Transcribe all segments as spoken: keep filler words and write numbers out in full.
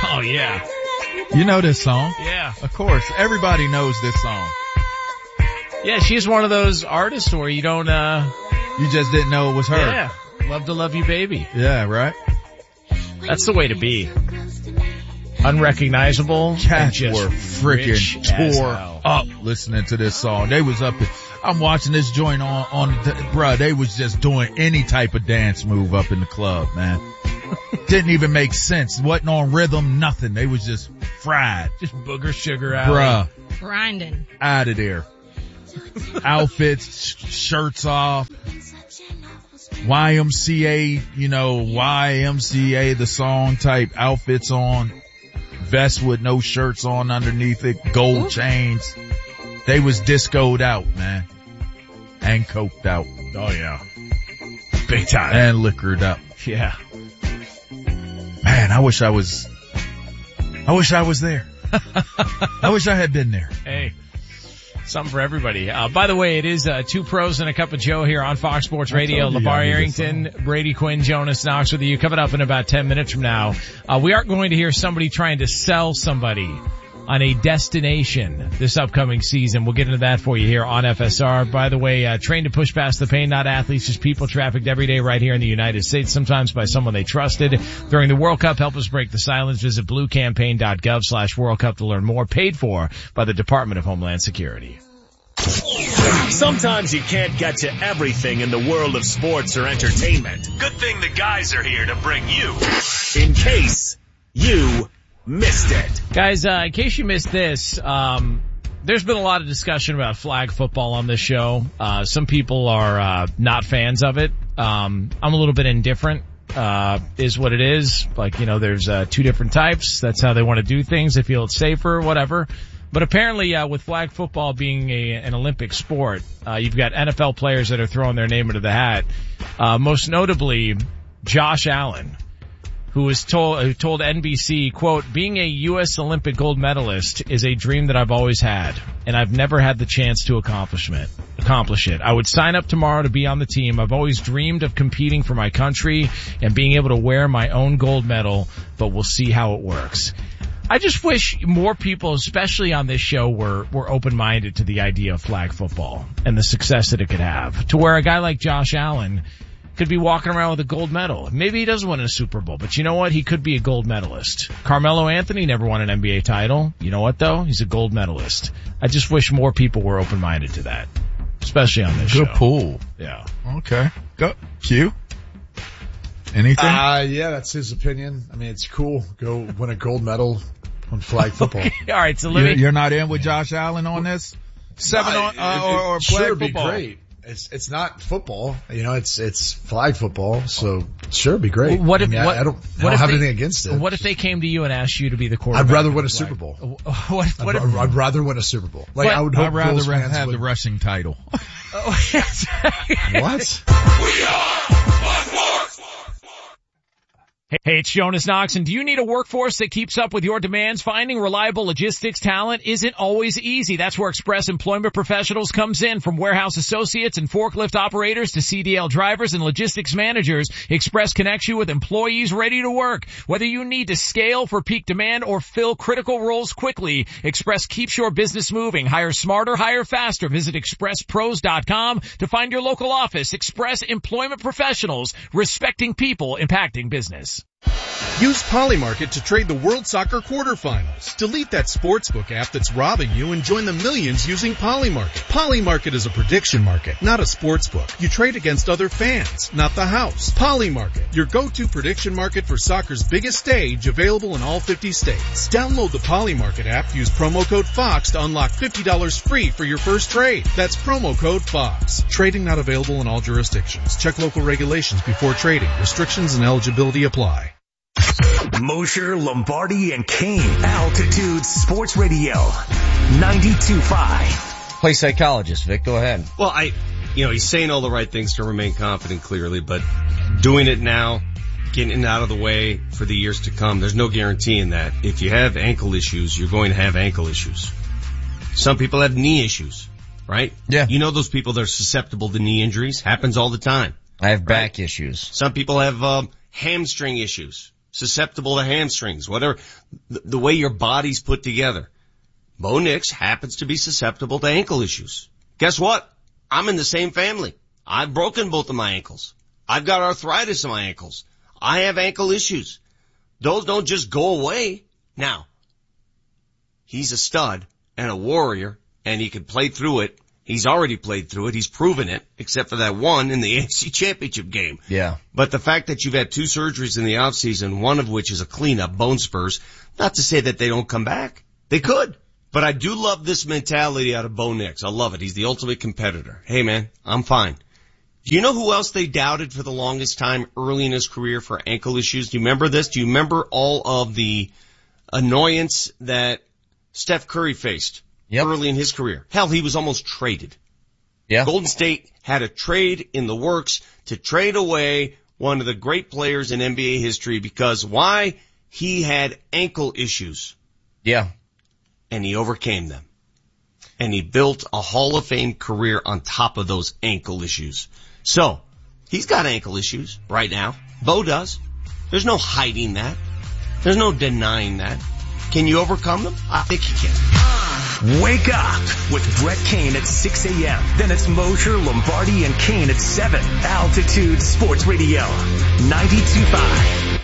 Oh, yeah. You know this song. Yeah. Of course. Everybody knows this song. Yeah, she's one of those artists where you don't, uh... You just didn't know it was her. Yeah. Love to Love You, Baby. Yeah, right? That's the way to be. Unrecognizable. Cats just were freaking tore up listening to this song. They was up, I'm watching this joint on, on, the, bruh, they was just doing any type of dance move up in the club, man. Didn't even make sense. Wasn't on rhythm, nothing. They was just fried. Just booger sugar out. Bruh. Grinding. Out of there. Outfits, sh- shirts off. Y M C A, you know, Y M C A, the song type outfits on. Vest with no shirts on underneath it. Gold chains. They was discoed out, man. And coked out. Oh, yeah. Big time. And liquored up. Yeah. Man, I wish I was, I wish I was there. I wish I had been there. Hey, something for everybody. Uh, by the way, it is, uh, two pros and a cup of Joe here on Fox Sports Radio. LeVar Arrington, Brady Quinn, Jonas Knox with you. Coming up in about ten minutes from now, uh, we aren't going to hear somebody trying to sell somebody on a destination this upcoming season. We'll get into that for you here on F S R. By the way, uh, trained to push past the pain, not athletes, just people trafficked every day right here in the United States, sometimes by someone they trusted. During the World Cup, help us break the silence. Visit bluecampaign.gov slash World Cup to learn more. Paid for by the Department of Homeland Security. Sometimes you can't get to everything in the world of sports or entertainment. Good thing the guys are here to bring you in case you missed it. Guys, uh, in case you missed this, um, there's been a lot of discussion about flag football on this show. Uh, some people are, uh, not fans of it. Um, I'm a little bit indifferent, uh, is what it is. Like, you know, there's, uh, two different types. That's how they want to do things. They feel it's safer, whatever. But apparently, uh, with flag football being a, an Olympic sport, uh, you've got N F L players that are throwing their name into the hat. Uh, most notably, Josh Allen, who was told, who told N B C, quote, being a U S Olympic gold medalist is a dream that I've always had, and I've never had the chance to accomplish it. Accomplish it. I would sign up tomorrow to be on the team. I've always dreamed of competing for my country and being able to wear my own gold medal, but we'll see how it works. I just wish more people, especially on this show, were, were open-minded to the idea of flag football and the success that it could have, to where a guy like Josh Allen could be walking around with a gold medal. Maybe he doesn't win a Super Bowl, but you know what? He could be a gold medalist. Carmelo Anthony never won an N B A title. You know what though? He's a gold medalist. I just wish more people were open-minded to that, especially on this Good show. Good pool. Yeah. Okay. Go. Q? Anything? Uh, yeah, that's his opinion. I mean, it's cool. Go win a gold medal on flag football. Okay. All right, so let me... You're, you're not in with Josh Allen on this? Seven no, on, uh, it, it, or, or flag sure, football? Be great. It's, it's not football. You know, it's, it's flag football. So sure, it'd be great. What if, I mean, what, I, I don't, what I don't if have they, anything against it. What if they came to you and asked you to be the quarterback? I'd rather win a Super Bowl. What if, what I'd, if, I'd rather win a Super Bowl. Like, but, I would hope I'd rather Bills fans have would, the rushing title. oh, yes. What? We are Unmarked. Hey, it's Jonas Knox, and do you need a workforce that keeps up with your demands? Finding reliable logistics talent isn't always easy. That's where Express Employment Professionals comes in. From warehouse associates and forklift operators to C D L drivers and logistics managers, Express connects you with employees ready to work. Whether you need to scale for peak demand or fill critical roles quickly, Express keeps your business moving. Hire smarter, hire faster. Visit express pros dot com to find your local office. Express Employment Professionals, respecting people, impacting business. Use Polymarket to trade the World Soccer quarterfinals. Delete that sportsbook app that's robbing you and join the millions using Polymarket. Polymarket is a prediction market, not a sportsbook. You trade against other fans, not the house. Polymarket, your go-to prediction market for soccer's biggest stage, available in all fifty states. Download the Polymarket app, use promo code FOX to unlock fifty dollars free for your first trade. That's promo code FOX. Trading not available in all jurisdictions. Check local regulations before trading. Restrictions and eligibility apply. Mosher, Lombardi, and Kane. Altitude Sports Radio. ninety-two point five. Play psychologist, Vic. Go ahead. Well, I, you know, he's saying all the right things to remain confident, clearly, but doing it now, getting it out of the way for the years to come, there's no guarantee in that. If you have ankle issues, you're going to have ankle issues. Some people have knee issues, right? Yeah. You know those people that are susceptible to knee injuries? Happens all the time. I have back right? issues. Some people have um, hamstring issues. susceptible to hamstrings, whatever, the, the way your body's put together. Bo Nix happens to be susceptible to ankle issues. Guess what? I'm in the same family. I've broken both of my ankles. I've got arthritis in my ankles. I have ankle issues. Those don't just go away. Now, he's a stud and a warrior, and he can play through it. He's already played through it. He's proven it, except for that one in the A F C Championship game. Yeah. But the fact that you've had two surgeries in the offseason, one of which is a cleanup, bone spurs, not to say that they don't come back. They could. But I do love this mentality out of Bo Nix. I love it. He's the ultimate competitor. Hey, man, I'm fine. Do you know who else they doubted for the longest time early in his career for ankle issues? Do you remember this? Do you remember all of the annoyance that Steph Curry faced yep. early in his career? Hell, he was almost traded. Yeah. Golden State had a trade in the works to trade away one of the great players in N B A history because why? He had ankle issues. Yeah. And he overcame them. And he built a Hall of Fame career on top of those ankle issues. So, he's got ankle issues right now. Bo does. There's no hiding that. There's no denying that. Can you overcome them? I think you can. Wake up with Brett Kane at six a.m. Then it's Mosher, Lombardi, and Kane at seven. Altitude Sports Radio, ninety-two point five.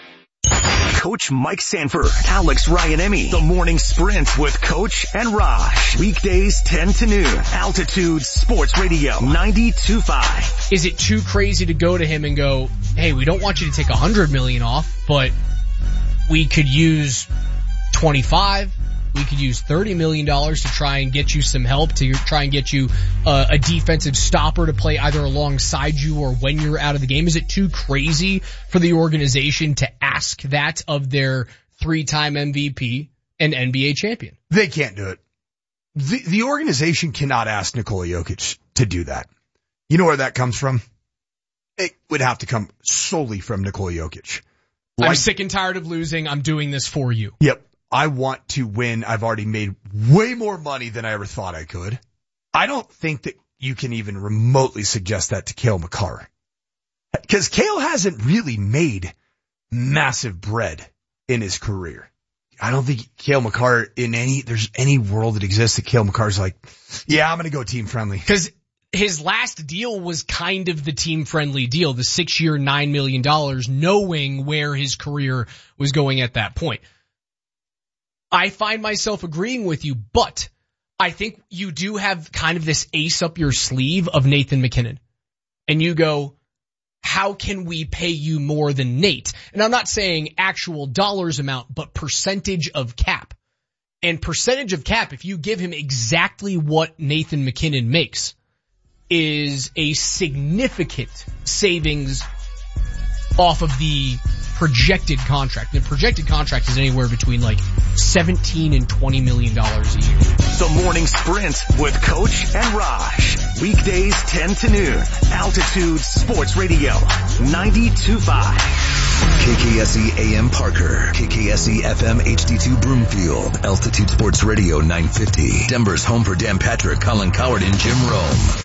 Coach Mike Sanford, Alex Ryan-Emmy, The Morning Sprint with Coach and Raj. Weekdays ten to noon. Altitude Sports Radio, ninety-two point five. Is it too crazy to go to him and go, hey, we don't want you to take one hundred million dollars off, but we could use twenty-five, we could use thirty million dollars to try and get you some help, to try and get you uh, a defensive stopper to play either alongside you or when you're out of the game? Is it too crazy for the organization to ask that of their three-time M V P and N B A champion? They can't do it. The, the organization cannot ask Nikola Jokic to do that. You know where that comes from? It would have to come solely from Nikola Jokic. Like, I'm sick and tired of losing. I'm doing this for you. Yep. I want to win. I've already made way more money than I ever thought I could. I don't think that you can even remotely suggest that to Cale Makar. Because Cale hasn't really made massive bread in his career. I don't think Cale Makar in any, there's any world that exists that Cale Makar's like, yeah, I'm going to go team friendly. Because his last deal was kind of the team-friendly deal, the six-year, nine million dollars, knowing where his career was going at that point. I find myself agreeing with you, but I think you do have kind of this ace up your sleeve of Nathan McKinnon. And you go, how can we pay you more than Nate? And I'm not saying actual dollars amount, but percentage of cap. And percentage of cap, if you give him exactly what Nathan McKinnon makes, is a significant savings off of the projected contract. The projected contract is anywhere between like seventeen and twenty million dollars a year. The Morning Sprint with Coach and Raj. Weekdays ten to noon. Altitude Sports Radio, ninety-two point five. K K S E A M Parker, K K S E F M H D two Broomfield, Altitude Sports Radio nine fifty. Denver's home for Dan Patrick, Colin Coward, and Jim Rome.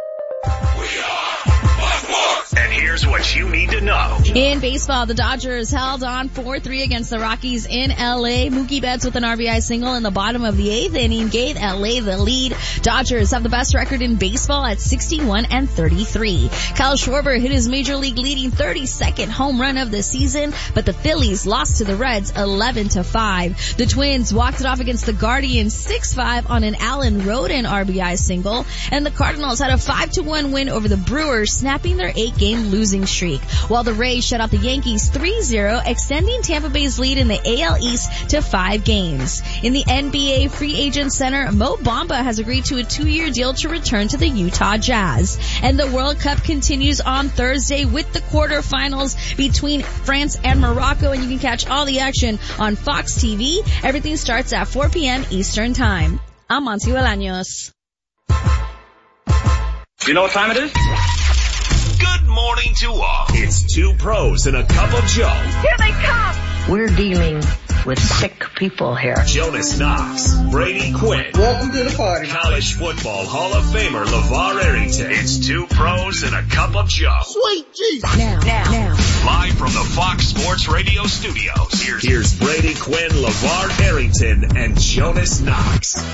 And here's what you need to know. In baseball, the Dodgers held on four three against the Rockies in L A. Mookie Betts with an R B I single in the bottom of the eighth inning gave L A the lead. Dodgers have the best record in baseball at sixty-one and thirty-three. Kyle Schwarber hit his major league leading thirty-second home run of the season, but the Phillies lost to the Reds eleven to five. The Twins walked it off against the Guardians six five on an Allen Roden R B I single, and the Cardinals had a five to one win over the Brewers, snapping their eight-game losing streak, while the Rays shut out the Yankees three zero, extending Tampa Bay's lead in the A L East to five games. In the N B A free agent center, Mo Bamba has agreed to a two-year deal to return to the Utah Jazz. And the World Cup continues on Thursday with the quarterfinals between France and Morocco, and you can catch all the action on Fox T V. Everything starts at four p.m. Eastern Time. I'm Monty Bolaños. You know what time it is? Good morning to all. It's two pros and a cup of Joe. Here they come. We're dealing with sick people here. Jonas Knox, Brady Quinn. Welcome to the party. College football Hall of Famer LeVar Arrington. It's two pros and a cup of Joe. Sweet Jesus. Now, now, now. Live from the Fox Sports Radio studios, here's, here's Brady Quinn, LeVar Arrington, and Jonas Knox.